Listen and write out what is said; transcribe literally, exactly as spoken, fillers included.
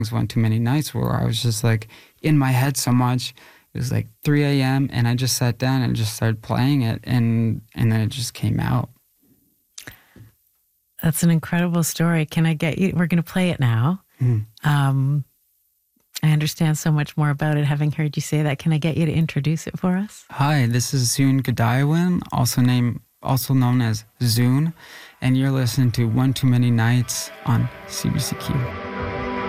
One Too Many Nights, where I was just like in my head so much. It was like three a.m. and I just sat down and just started playing it, and and then it just came out. That's an incredible story. Can I get you? We're going to play it now. Mm. Um, I understand so much more about it having heard you say that. Can I get you to introduce it for us? Hi, this is Zune Godiwin, also named also known as Zune, and you're listening to One Too Many Nights on C B C Q.